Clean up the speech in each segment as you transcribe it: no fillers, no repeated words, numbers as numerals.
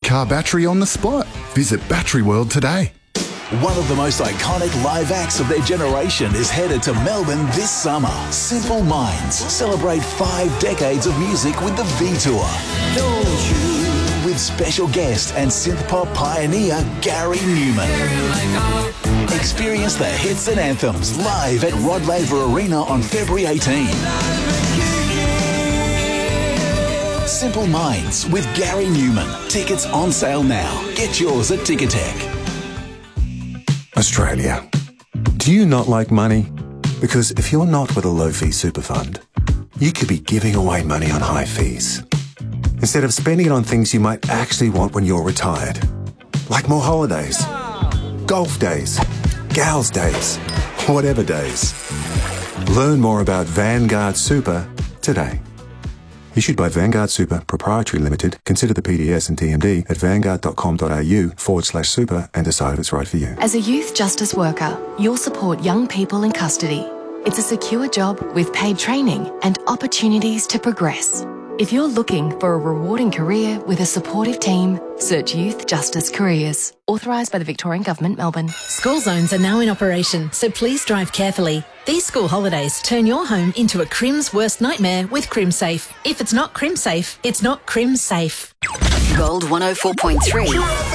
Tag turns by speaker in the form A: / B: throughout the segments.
A: car battery on the spot. Visit Battery World today.
B: One of the most iconic live acts of their generation is headed to Melbourne this summer. Simple Minds celebrate 5 decades of music with the V Tour. With special guest and synth pop pioneer Gary Newman. Experience the hits and anthems live at Rod Laver Arena on February 18. Simple Minds with Gary Newman. Tickets on sale now. Get yours at Ticketek.
C: Australia. Do you not like money? Because if you're not with a low-fee super fund, you could be giving away money on high fees, instead of spending it on things you might actually want when you're retired. Like more holidays, golf days, gals days, whatever days. Learn more about Vanguard Super today. Issued by Vanguard Super Proprietary Limited. Consider the PDS and TMD at vanguard.com.au/super and decide if it's right for you.
D: As a youth justice worker, you'll support young people in custody. It's a secure job with paid training and opportunities to progress. If you're looking for a rewarding career with a supportive team, search Youth Justice Careers. Authorised by the Victorian Government, Melbourne.
E: School zones are now in operation, so please drive carefully. These school holidays turn your home into a crim's worst nightmare with CrimSafe. If it's not CrimSafe, it's not CrimSafe.
F: Gold 104.3.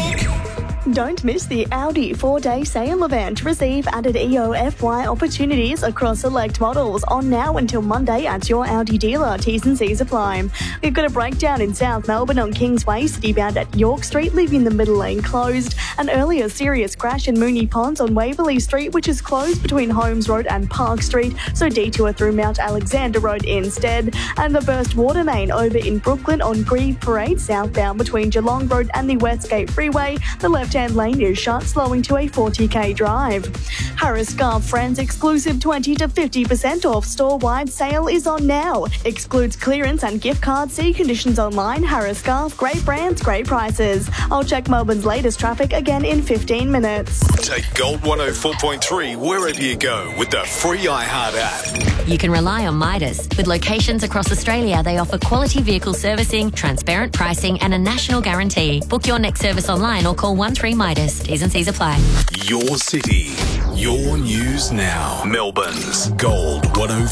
G: Don't miss the Audi 4-day sale event. Receive added EOFY opportunities across select models on now until Monday at your Audi dealer. T's and C's apply. We've got a breakdown in South Melbourne on Kingsway, citybound at York Street, leaving the middle lane closed. An earlier serious crash in Moonee Ponds on Waverley Street, which is closed between Holmes Road and Park Street, so detour through Mount Alexander Road instead. And the burst water main over in Brooklyn on Grieve Parade, southbound between Geelong Road and the Westgate Freeway. The left-hand lane is shut, slowing to a 40k drive. Harris Scarf Friends exclusive 20 to 50% off store-wide sale is on now. Excludes clearance and gift cards. See conditions online. Harris Scarf, great brands, great prices. I'll check Melbourne's latest traffic again in 15 minutes.
H: Take Gold 104.3 wherever you go with the free iHeart app.
F: You can rely on Midas. With locations across Australia, they offer quality vehicle servicing, transparent pricing and a national guarantee. Book your next service online or call 13 Midas. T's and C's apply.
H: Your city, your news now. Melbourne's Gold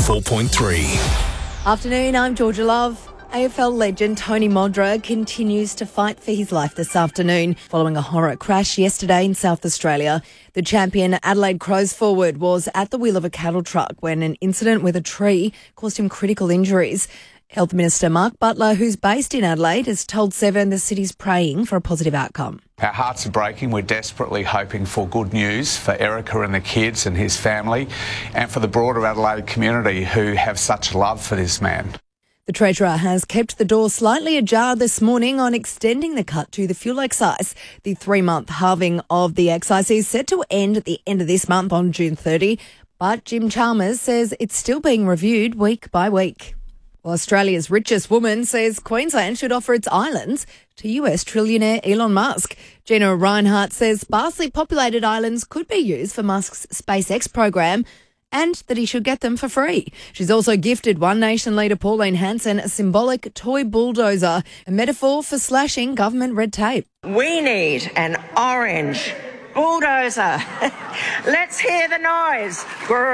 H: 104.3.
I: Afternoon, I'm Georgia Love. AFL legend Tony Modra continues to fight for his life this afternoon following a horror crash yesterday in South Australia. The champion Adelaide Crows forward was at the wheel of a cattle truck when an incident with a tree caused him critical injuries. Health Minister Mark Butler, who's based in Adelaide, has told Seven the city's praying for a positive outcome.
J: Our hearts are breaking. We're desperately hoping for good news for Erica and the kids and his family and for the broader Adelaide community who have such love for this man.
I: The Treasurer has kept the door slightly ajar this morning on extending the cut to the fuel excise. The 3-month halving of the excise is set to end at the end of this month on June 30, but Jim Chalmers says it's still being reviewed week by week. Well, Australia's richest woman says Queensland should offer its islands to US trillionaire Elon Musk. Gina Reinhart says sparsely populated islands could be used for Musk's SpaceX program and that he should get them for free. She's also gifted One Nation leader Pauline Hanson a symbolic toy bulldozer, a metaphor for slashing government red tape.
K: We need an orange bulldozer. Let's hear the noise.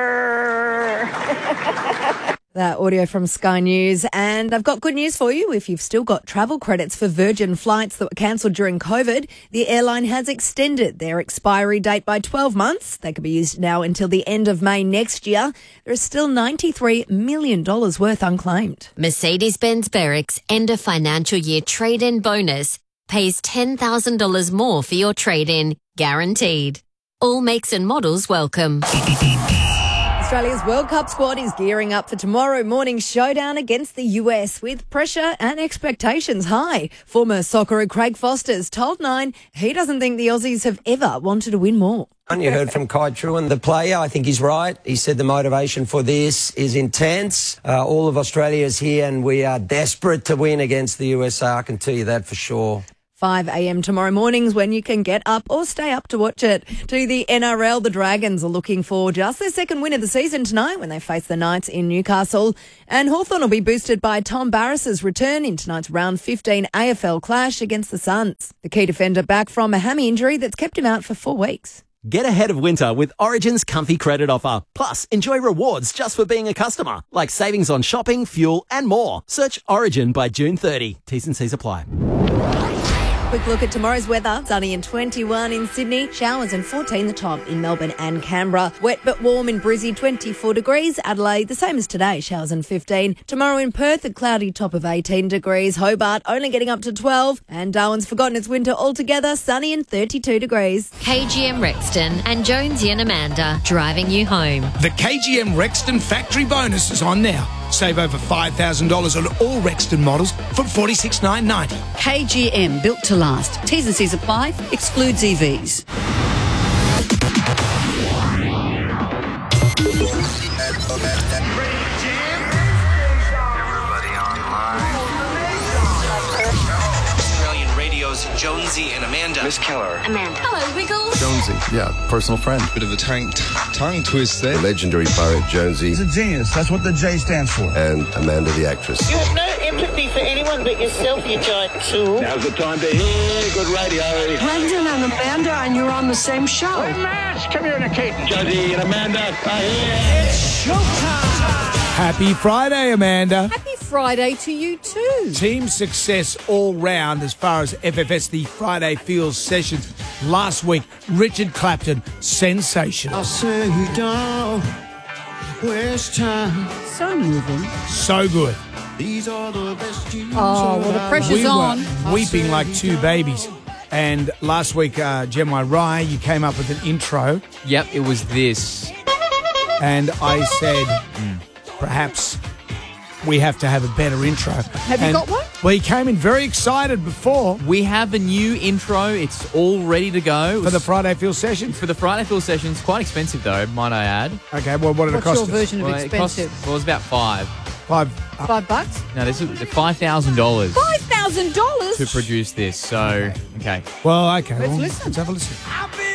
K: Grrr.
I: That audio from Sky News. And I've got good news for you. If you've still got travel credits for Virgin flights that were cancelled during COVID, the airline has extended their expiry date by 12 months. They can be used now until the end of May next year. There is still $93 million worth unclaimed.
F: Mercedes-Benz Berrick's end of financial year trade-in bonus pays $10,000 more for your trade-in, guaranteed. All makes and models welcome.
I: Australia's World Cup squad is gearing up for tomorrow morning's showdown against the US with pressure and expectations high. Former Socceroo Craig Foster's told Nine he doesn't think the Aussies have ever wanted to win more.
L: You heard from Kai Truan, the player. I think he's right. He said the motivation for this is intense. All of Australia is here and we are desperate to win against the USA. I can tell you that for sure.
I: 5 a.m. tomorrow mornings when you can get up or stay up to watch it. To the NRL, the Dragons are looking for just their second win of the season tonight when they face the Knights in Newcastle. And Hawthorn will be boosted by Tom Barris's return in tonight's round 15 AFL clash against the Suns. The key defender back from a hammy injury that's kept him out for 4 weeks.
M: Get ahead of winter with Origin's Comfy Credit Offer. Plus, enjoy rewards just for being a customer, like savings on shopping, fuel and more. Search Origin by June 30. T's and C's apply.
I: Quick look at tomorrow's weather. Sunny and 21 in Sydney. Showers and 14 the top in Melbourne and Canberra. Wet but warm in Brizzy, 24 degrees. Adelaide, the same as today, showers and 15. Tomorrow in Perth, a cloudy top of 18 degrees. Hobart only getting up to 12. And Darwin's forgotten its winter altogether. Sunny and 32 degrees.
F: KGM Rexton and Jonesy and Amanda driving you home.
N: The KGM Rexton factory bonus is on now. Save over $5,000 on all Rexton models from $46,990.
O: KGM, built to last. T's and C's apply. Excludes EVs.
P: Australian Radio's Jonesy and Amanda.
Q: Miss Keller.
F: Amanda. Hello, Wiggles.
A: Jonesy, yeah, personal friend.
Q: Bit of a tongue twist there.
R: The legendary poet Jonesy.
S: He's a genius. That's what the J stands for.
R: And Amanda the actress.
T: You have no empathy for anyone but yourself, you giant tool.
U: Now's the time to hear good radio.
V: Brendan and Amanda, and you're on the same show.
U: We're mass communicating. Jonesy and Amanda are here.
N: It's showtime. Happy Friday, Amanda.
W: Happy Friday to you too.
N: Team success all round as far as FFS, the Friday Feels sessions. Last week, Richard Clapton, sensational.
X: I'll say down, waste time.
W: So moving.
N: So good.
X: These are the best years.
W: Oh, well, the pressure's on.
N: We were weeping like two babies. And last week, Gemma Rye, you came up with an intro.
Y: Yep, it was this.
N: And I said, perhaps we have to have a better intro.
W: Have you got one?
N: Well, he came in very excited before.
Y: We have a new intro. It's all ready to go.
N: For the Friday Feel session?
Y: For the Friday Feel session. It's quite expensive, though, might I add.
N: Okay, well, what did it cost?
W: What's your version of expensive?
Y: It was about $5.
W: $5?
Y: No, this is $5,000.
W: $5,000?
Y: To produce this, so, okay.
N: Well, okay.
W: Let's listen.
N: Let's have a listen.